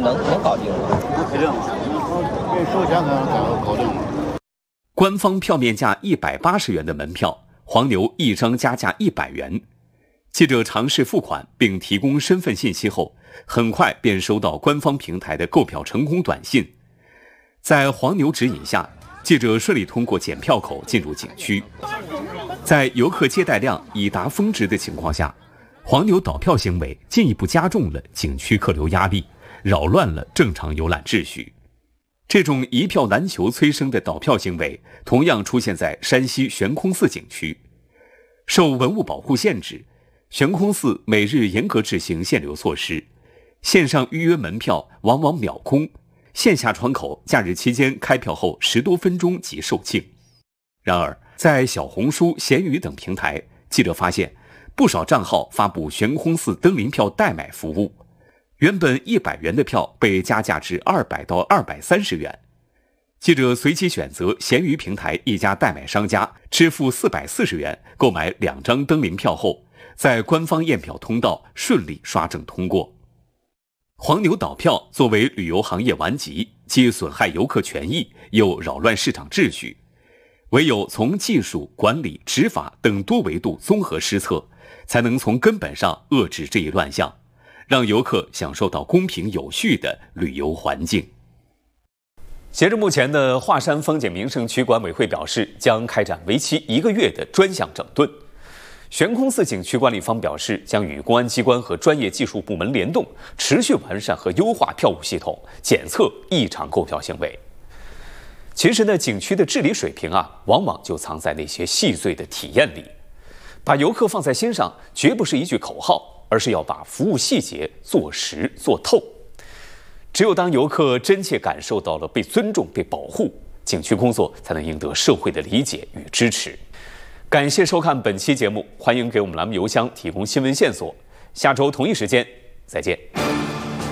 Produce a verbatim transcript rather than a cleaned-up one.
能能搞定吗？ 不肯定，给收钱才能搞定。 官方票面价一百八十元的门票，黄牛一张加价一百元。记者尝试付款并提供身份信息后，很快便收到官方平台的购票成功短信。在黄牛指引下，记者顺利通过检票口进入景区。在游客接待量已达峰值的情况下，黄牛倒票行为进一步加重了景区客流压力，扰乱了正常游览秩序。这种一票难求催生的倒票行为同样出现在山西悬空寺景区。受文物保护限制，悬空寺每日严格执行限流措施，线上预约门票往往秒空，线下窗口假日期间开票后十多分钟即售罄。然而，在小红书、闲鱼等平台，记者发现不少账号发布悬空寺登临票代买服务，原本一百元的票被加价至二百到二百三十元。记者随即选择闲鱼平台一家代买商家，支付四百四十元购买两张登临票后，在官方验票通道顺利刷证通过。黄牛倒票作为旅游行业顽疾，既损害游客权益，又扰乱市场秩序。唯有从技术、管理、执法等多维度综合施策，才能从根本上遏制这一乱象，让游客享受到公平有序的旅游环境。截至目前的华山风景名胜区管委会表示，将开展为期一个月的专项整顿。悬空寺景区管理方表示，将与公安机关和专业技术部门联动，持续完善和优化票务系统，检测异常购票行为。其实呢，景区的治理水平啊，往往就藏在那些细碎的体验里。把游客放在心上，绝不是一句口号，而是要把服务细节做实做透。只有当游客真切感受到了被尊重、被保护，景区工作才能赢得社会的理解与支持。感谢收看本期节目，欢迎给我们栏目邮箱提供新闻线索。下周同一时间再见。